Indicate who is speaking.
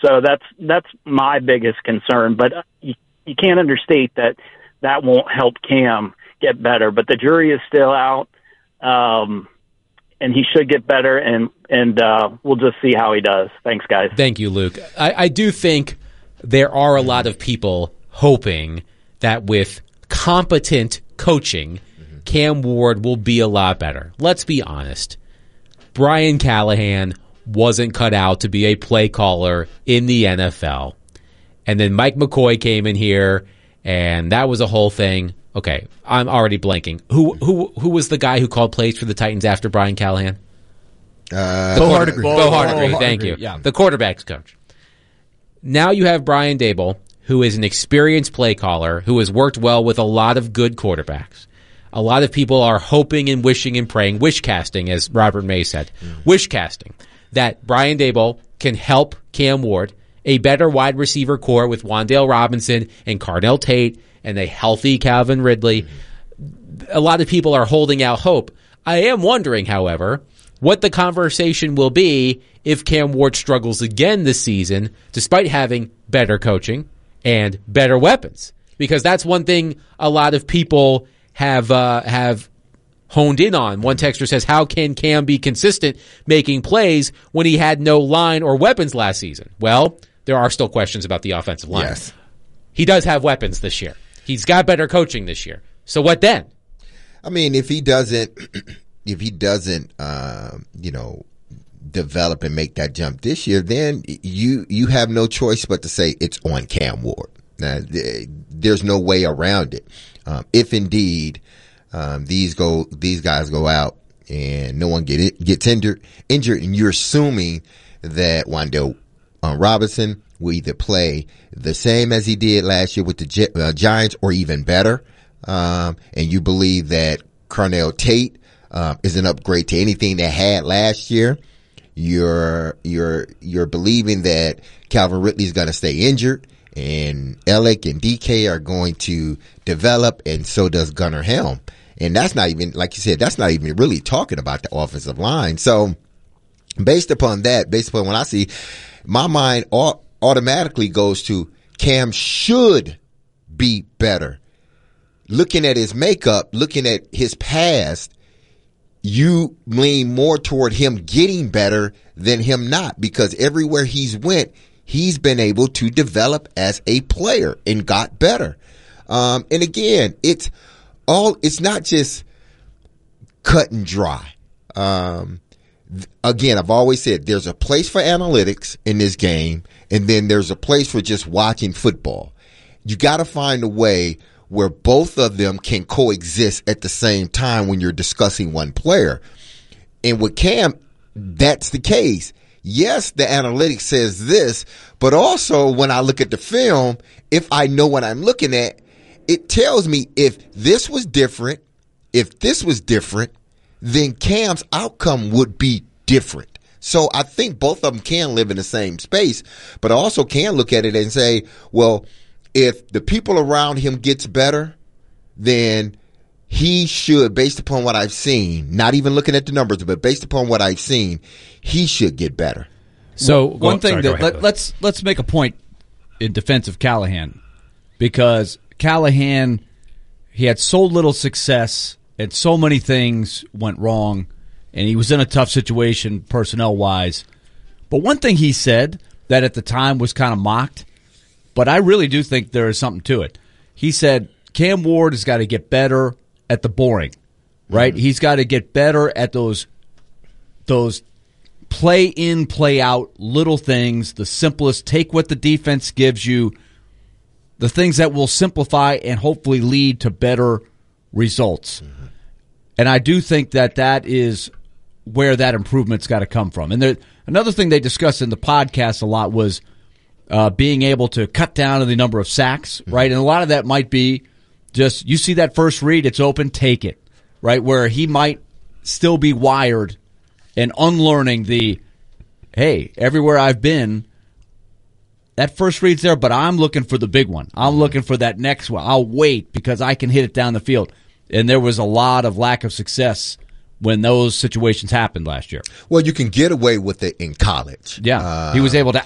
Speaker 1: So that's my biggest concern. But you can't understate that won't help Cam get better. But the jury is still out, and he should get better, and we'll just see how he does. Thanks, guys.
Speaker 2: Thank you, Luke. I do think there are a lot of people hoping that with competent coaching, Cam Ward will be a lot better. Let's be honest. Brian Callahan wasn't cut out to be a play caller in the NFL. And then Mike McCoy came in here, and that was a whole thing. Okay, I'm already blanking. Who was the guy who called plays for the Titans after Brian Callahan?
Speaker 3: Bo Hardegree.
Speaker 2: Bo Hardegree, thank you.
Speaker 3: Yeah.
Speaker 2: The quarterback's coach. Now you have Brian Daboll, who is an experienced play caller, who has worked well with a lot of good quarterbacks. A lot of people are hoping and wishing and praying, wish casting, as Robert May said, wish casting, that Brian Daboll can help Cam Ward, a better wide receiver core with Wan'Dale Robinson and Cardell Tate and a healthy Calvin Ridley. A lot of people are holding out hope. I am wondering, however, what the conversation will be if Cam Ward struggles again this season, despite having better coaching and better weapons. Because that's one thing a lot of people have honed in on. One texter says, how can Cam be consistent making plays when he had no line or weapons last season? Well, there are still questions about the offensive line.
Speaker 4: Yes.
Speaker 2: He does have weapons this year. He's got better coaching this year. So what then?
Speaker 4: I mean, if he doesn't, develop and make that jump this year, then you have no choice but to say it's on Cam Ward. Now, there's no way around it. If indeed these guys go out and no one gets injured, and you're assuming that Wan'Dale Robinson will either play the same as he did last year with the Giants or even better, and you believe that Cardell Tate is an upgrade to anything they had last year, you're believing that Calvin Ridley is going to stay injured and Ellick and DK are going to develop, and so does Gunnar Helm. And that's not even, like you said, that's not even really talking about the offensive line. So based upon what I see, my mind automatically goes to Cam should be better. Looking at his makeup, looking at his past, you lean more toward him getting better than him not, because everywhere he's went, he's been able to develop as a player and got better. And again, it's not just cut and dry. Again, I've always said there's a place for analytics in this game, and then there's a place for just watching football. You got to find a way where both of them can coexist at the same time when you're discussing one player. And with Cam, that's the case. Yes, the analytics says this, but also when I look at the film, if I know what I'm looking at, it tells me if this was different, then Cam's outcome would be different. So I think both of them can live in the same space, but I also can look at it and say, well, if the people around him gets better, then he should, based upon what I've seen, not even looking at the numbers, but based upon what I've seen, he should get better.
Speaker 3: So let's make a point in defense of Callahan, because Callahan, he had so little success and so many things went wrong, and he was in a tough situation personnel-wise. But one thing he said that at the time was kind of mocked, but I really do think there is something to it. He said Cam Ward has got to get better at the boring, right? Mm-hmm. He's got to get better at those play in, play out little things, the simplest, take what the defense gives you, the things that will simplify and hopefully lead to better results. Mm-hmm. And I do think that is where that improvement's got to come from. And another thing they discussed in the podcast a lot was being able to cut down on the number of sacks, right? And a lot of that might be just, you see that first read, it's open, take it, right? Where he might still be wired and unlearning the, hey, everywhere I've been, that first read's there, but I'm looking for the big one. I'm looking for that next one. I'll wait because I can hit it down the field. And there was a lot of lack of success when those situations happened last year.
Speaker 4: Well, you can get away with it in college.
Speaker 3: Yeah, he was able to